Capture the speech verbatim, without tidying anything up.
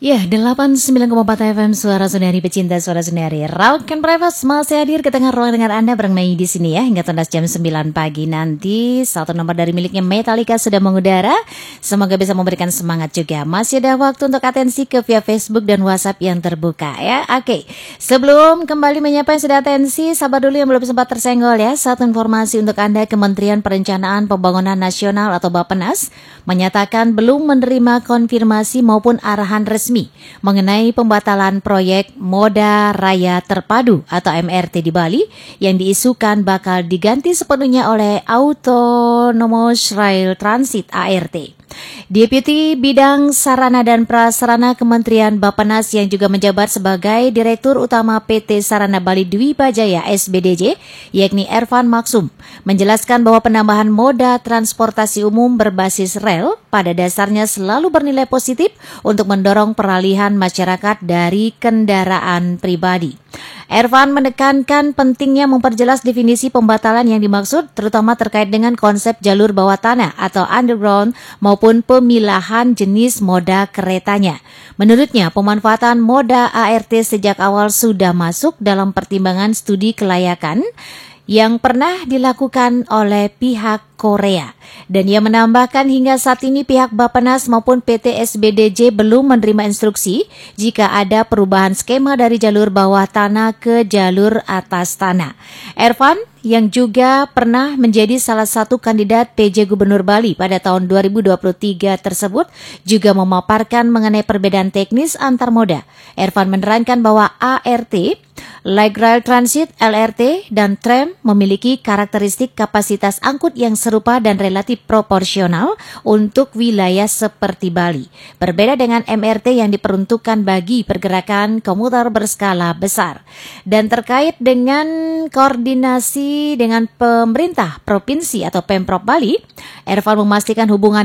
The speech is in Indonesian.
Ya, delapan puluh sembilan koma empat F M Suara Sundari, pecinta Suara Sundari. Rock and Breakfast masih hadir ke tengah ruang dengar Anda bareng Mei di sini ya hingga tuntas jam sembilan pagi nanti. Satu nomor dari miliknya Metallica sudah mengudara. Semoga bisa memberikan semangat juga. Masih ada waktu untuk atensi ke via Facebook dan WhatsApp yang terbuka ya. Oke, sebelum kembali menyapa yang sudah atensi, sabar dulu yang belum sempat tersenggol ya. Satu informasi untuk Anda, Kementerian Perencanaan Pembangunan Nasional atau Bappenas menyatakan belum menerima konfirmasi maupun arahan resmi mengenai pembatalan proyek Moda Raya Terpadu atau M R T di Bali yang diisukan bakal diganti sepenuhnya oleh Autonomous Rail Transit A R T. Deputi Bidang Sarana dan Prasarana Kementerian Bappenas yang juga menjabat sebagai Direktur Utama P T Sarana Bali Dwi Bajaya S B D J, yakni Ervan Maksum, menjelaskan bahwa penambahan moda transportasi umum berbasis rel pada dasarnya selalu bernilai positif untuk mendorong peralihan masyarakat dari kendaraan pribadi. Ervan menekankan pentingnya memperjelas definisi pembatalan yang dimaksud, terutama terkait dengan konsep jalur bawah tanah atau underground maupun pemilahan jenis moda keretanya. Menurutnya, pemanfaatan moda A R T sejak awal sudah masuk dalam pertimbangan studi kelayakan yang pernah dilakukan oleh pihak Korea. Dan ia menambahkan hingga saat ini pihak Bappenas maupun P T S B D J belum menerima instruksi jika ada perubahan skema dari jalur bawah tanah ke jalur atas tanah. Ervan yang juga pernah menjadi salah satu kandidat P J Gubernur Bali pada tahun dua ribu dua puluh tiga tersebut juga memaparkan mengenai perbedaan teknis antar moda. Ervan menerangkan bahwa A R T, Light Rail Transit, L R T, dan tram memiliki karakteristik kapasitas angkut yang serupa dan relatif proporsional untuk wilayah seperti Bali. Berbeda dengan M R T yang diperuntukkan bagi pergerakan komuter berskala besar. Dan terkait dengan koordinasi dengan pemerintah provinsi atau Pemprov Bali, Ervan memastikan hubungan